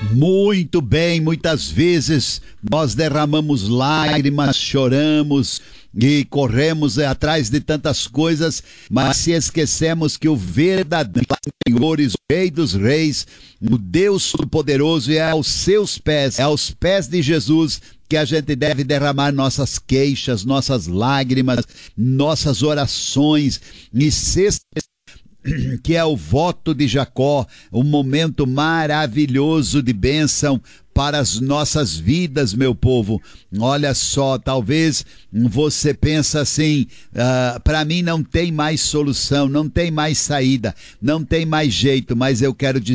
Muito bem, muitas vezes nós derramamos lágrimas, choramos e corremos atrás de tantas coisas, mas se esquecemos que o verdadeiro Senhor, o Rei dos Reis, o Deus Todo-Poderoso, é aos seus pés, é aos pés de Jesus que a gente deve derramar nossas queixas, nossas lágrimas, nossas orações, e que é o voto de Jacó, um momento maravilhoso de bênção para as nossas vidas, meu povo. Olha só, talvez você pensa assim, para mim não tem mais solução, não tem mais saída, não tem mais jeito, mas eu quero dizer